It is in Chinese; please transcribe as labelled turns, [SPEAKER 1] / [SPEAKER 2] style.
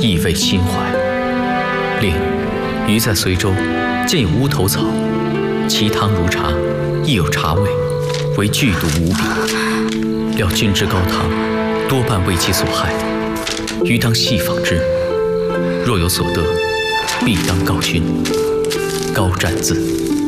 [SPEAKER 1] 意味心怀。另，余在随州见有乌头草，其汤如茶，亦有茶味，为剧毒无比。料君之高汤，多半为其所害，余当细访之。若有所得，必当告君。高湛字。